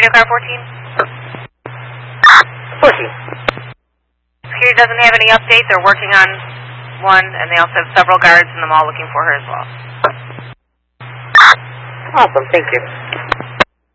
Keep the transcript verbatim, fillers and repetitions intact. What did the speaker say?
radio car fourteen? fourteen. Security doesn't have any update. They're working on one, and they also have several guards in the mall looking for her as well. Awesome, thank you.